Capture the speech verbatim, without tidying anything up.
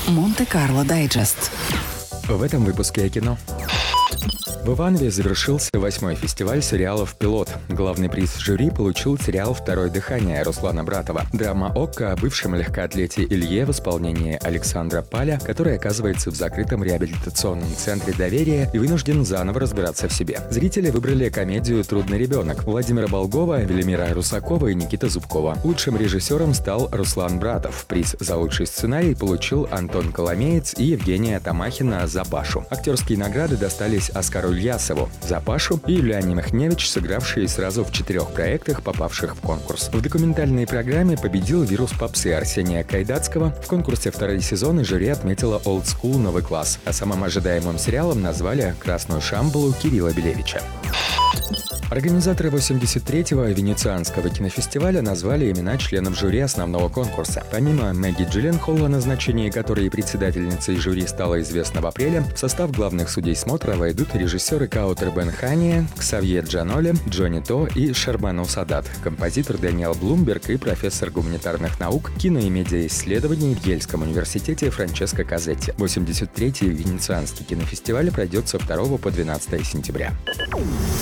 Монте-Карло Дайджест. В этом выпуске о кино. В Иванове завершился восьмой фестиваль сериалов «Пилот». Главный приз жюри получил сериал «Второе дыхание» Руслана Братова. Драма ОККО о бывшем легкоатлете Илье в исполнении Александра Паля, который оказывается в закрытом реабилитационном центре доверия и вынужден заново разбираться в себе. Зрители выбрали комедию «Трудный ребенок» Владимира Болгова, Велимира Русакова и Никита Зубкова. Лучшим режиссером стал Руслан Братов. Приз за лучший сценарий получил Антон Коломеец и Евгения Тамахина за «Пашу». Актерские награды достались Оскару Ильясову за «Пашу» и Юлиане Михневич, сыгравшие сразу в четырех проектах, попавших в конкурс. В документальной программе победил «Вирус попсы» Арсения Кайдацкого. В конкурсе второй сезон жюри отметила «Old School. Новый класс», а самым ожидаемым сериалом назвали «Красную Шамбалу» Кирилла Белевича. Организаторы восемьдесят третьего Венецианского кинофестиваля назвали имена членов жюри основного конкурса. Помимо Мэгги Джилленхол, о назначении которой председательницей жюри стало известно в апреле, в состав главных судей смотра войдут режиссеры Каутер Бенхания, Ксавье Джаноли, Джонни То и Шарману Садат, композитор Дэниел Блумберг и профессор гуманитарных наук, кино- и медиаисследований в Ельском университете Франческо Казетти. восемьдесят третий Венецианский кинофестиваль пройдет со второго по двенадцатое сентября.